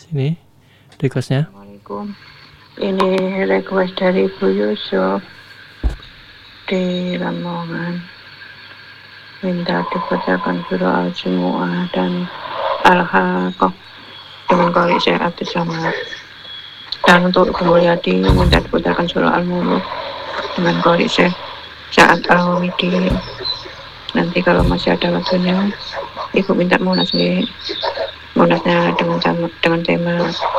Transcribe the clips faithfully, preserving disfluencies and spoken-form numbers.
Ini requestnya. Assalamualaikum. Ini request dari Ibu Yusuf di Lamongan. Minta dibacakan surah Al-Jumu'ah dan Al-Haqqah dengan qari Syekh Abdus Samad. Dan untuk Ibu Mulyadi minta dibacakan surah Al-Muluk dengan qari Syekh Sa'ad Al-Wamidi. Nanti kalau masih ada waktunya, Ibu minta munas nih. Munasnya dengan dengan tema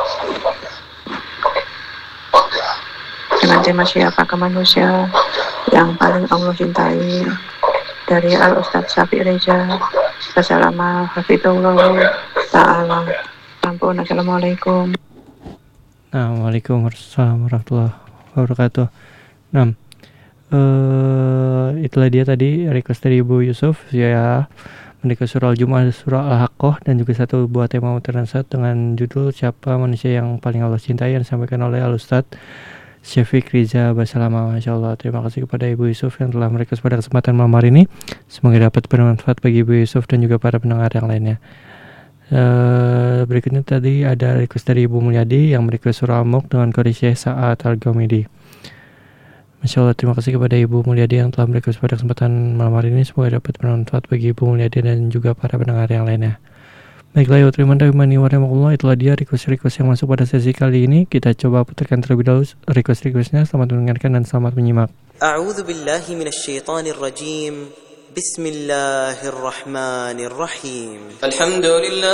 dengan tema siapakah manusia yang paling Allah cintai, dari Al Ustadz Syafiq Reza. Wassalamualaikum ta'ala. Ampun. Assalamualaikum. Nah, Waalaikumsalam warahmatullahi wabarakatuh. Nah, uh, itulah dia tadi request dari Ibu Yusuf ya, mendekati surah Al-Jumu'ah, surah Al-Haqqah, dan juga satu buah tema muternansat dengan judul siapa manusia yang paling Allah cintai yang disampaikan oleh Al Ustadz Syafiq Riza Basalama. Masya Allah, terima kasih kepada Ibu Yusuf yang telah merequest pada kesempatan malam hari ini. Semoga dapat bermanfaat bagi Ibu Yusuf dan juga para pendengar yang lainnya. Uh, berikutnya tadi ada request dari Ibu Mulyadi yang merequest surah Al-Mulk dengan qari Syekh Sa'ad Al-Ghamidi. Masya Allah, terima kasih kepada Ibu Mulyadi yang telah merequest pada kesempatan malam hari ini. Semoga dapat bermanfaat bagi Ibu Mulyadi dan juga para pendengar yang lainnya. Baiklah, ya terima kasih warahmatullahi. Itulah dia request-request yang masuk pada sesi kali ini. Kita coba putarkan terlebih dahulu request-requestnya. Selamat mendengarkan dan selamat menyimak. A'udzu billahi minasyaitonir rajim. Bismillahirrahmanirrahim. Alhamdulillah.